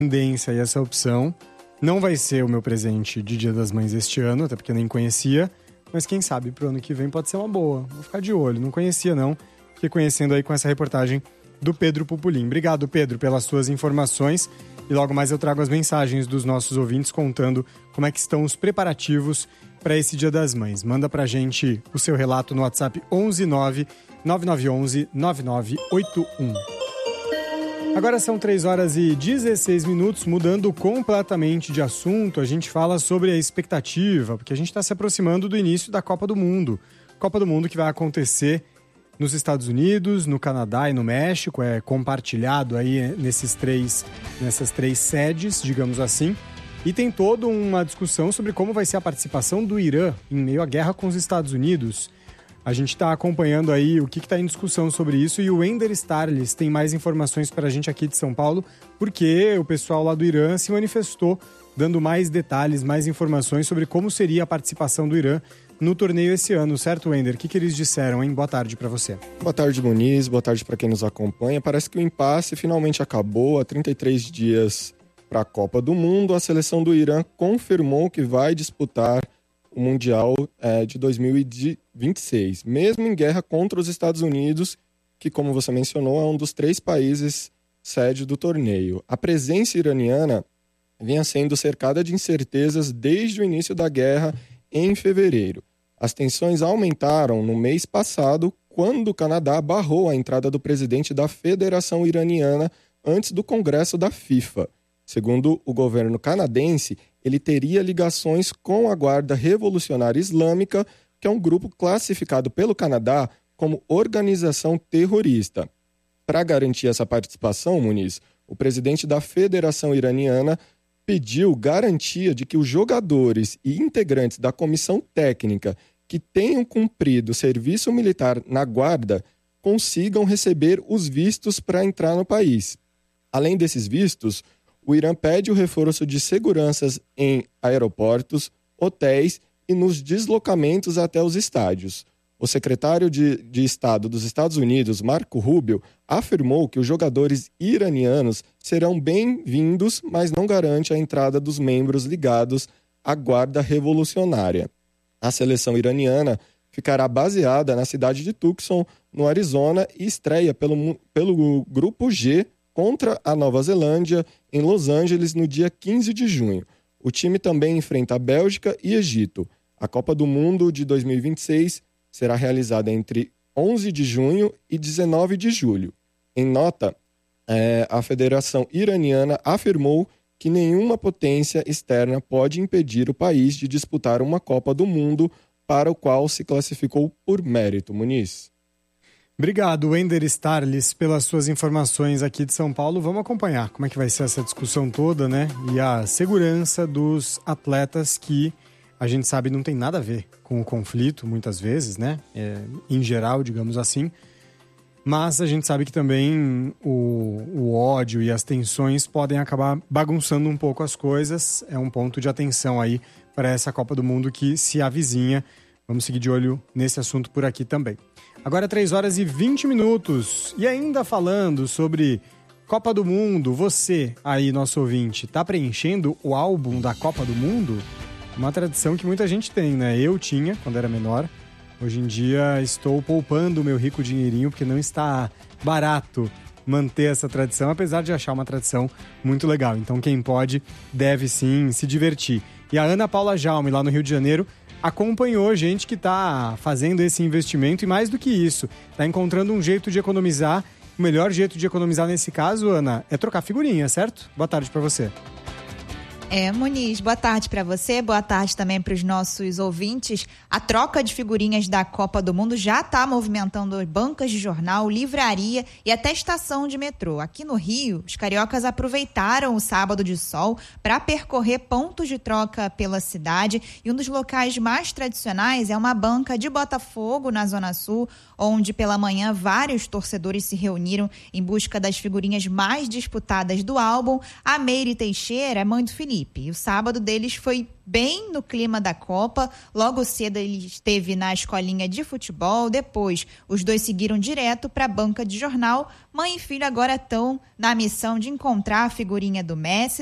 tendência e essa opção. Não vai ser o meu presente de Dia das Mães este ano, até porque eu nem conhecia. Mas quem sabe pro ano que vem pode ser uma boa. Vou ficar de olho. Não conhecia, não. Fiquei conhecendo aí com essa reportagem do Pedro Pupulim. Obrigado, Pedro, pelas suas informações. E logo mais eu trago as mensagens dos nossos ouvintes contando como é que estão os preparativos para esse Dia das Mães. Manda pra gente o seu relato no WhatsApp 11999119981. Agora são 3h16, mudando completamente de assunto. A gente fala sobre a expectativa, porque a gente está se aproximando do início da Copa do Mundo. Copa do Mundo que vai acontecer nos Estados Unidos, no Canadá e no México. É compartilhado aí nessas três sedes, digamos assim. E tem toda uma discussão sobre como vai ser a participação do Irã em meio à guerra com os Estados Unidos. A gente está acompanhando aí o que está em discussão sobre isso e o Ender Starles tem mais informações para a gente aqui de São Paulo, porque o pessoal lá do Irã se manifestou dando mais detalhes, mais informações sobre como seria a participação do Irã no torneio esse ano, certo, Ender? O que eles disseram, hein? Boa tarde para você. Boa tarde, Muniz. Boa tarde para quem nos acompanha. Parece que o impasse finalmente acabou. Há 33 dias para a Copa do Mundo, a seleção do Irã confirmou que vai disputar o Mundial de 2026, mesmo em guerra contra os Estados Unidos, que, como você mencionou, é um dos 3 países sede do torneio. A presença iraniana vinha sendo cercada de incertezas desde o início da guerra em fevereiro. As tensões aumentaram no mês passado, quando o Canadá barrou a entrada do presidente da Federação Iraniana antes do Congresso da FIFA. Segundo o governo canadense, ele teria ligações com a Guarda Revolucionária Islâmica, que é um grupo classificado pelo Canadá como organização terrorista. Para garantir essa participação, Muniz, o presidente da Federação Iraniana pediu garantia de que os jogadores e integrantes da comissão técnica que tenham cumprido serviço militar na Guarda consigam receber os vistos para entrar no país. Além desses vistos, o Irã pede o reforço de seguranças em aeroportos, hotéis e nos deslocamentos até os estádios. O secretário de Estado dos Estados Unidos, Marco Rubio, afirmou que os jogadores iranianos serão bem-vindos, mas não garante a entrada dos membros ligados à Guarda Revolucionária. A seleção iraniana ficará baseada na cidade de Tucson, no Arizona, e estreia pelo Grupo G contra a Nova Zelândia, em Los Angeles, no dia 15 de junho. O time também enfrenta a Bélgica e Egito. A Copa do Mundo de 2026 será realizada entre 11 de junho e 19 de julho. Em nota, a Federação Iraniana afirmou que nenhuma potência externa pode impedir o país de disputar uma Copa do Mundo para o qual se classificou por mérito. Muniz. Obrigado, Ender Starles, pelas suas informações aqui de São Paulo. Vamos acompanhar como é que vai ser essa discussão toda, né? E a segurança dos atletas que a gente sabe não tem nada a ver com o conflito, muitas vezes, né? Em geral, digamos assim. Mas a gente sabe que também o ódio e as tensões podem acabar bagunçando um pouco as coisas. É um ponto de atenção aí para essa Copa do Mundo que se avizinha. Vamos seguir de olho nesse assunto por aqui também. Agora 3h20. E ainda falando sobre Copa do Mundo, você aí, nosso ouvinte, tá preenchendo o álbum da Copa do Mundo? Uma tradição que muita gente tem, né? Eu tinha quando era menor. Hoje em dia estou poupando o meu rico dinheirinho porque não está barato manter essa tradição, apesar de achar uma tradição muito legal. Então quem pode deve sim se divertir. E a Ana Paula Jaume, lá no Rio de Janeiro, acompanhou gente que está fazendo esse investimento e mais do que isso, está encontrando um jeito de economizar. O melhor jeito de economizar nesse caso, Ana, é trocar figurinha, certo? Boa tarde para você. Muniz, boa tarde para você, boa tarde também para os nossos ouvintes. A troca de figurinhas da Copa do Mundo já está movimentando bancas de jornal, livraria e até estação de metrô. Aqui no Rio, os cariocas aproveitaram o sábado de sol para percorrer pontos de troca pela cidade e um dos locais mais tradicionais é uma banca de Botafogo, na Zona Sul, onde pela manhã vários torcedores se reuniram em busca das figurinhas mais disputadas do álbum. A Meire Teixeira é mãe do Felipe. Felipe. O sábado deles foi bem no clima da Copa. Logo cedo ele esteve na escolinha de futebol. Depois, os dois seguiram direto para a banca de jornal. Mãe e filho agora estão na missão de encontrar a figurinha do Messi.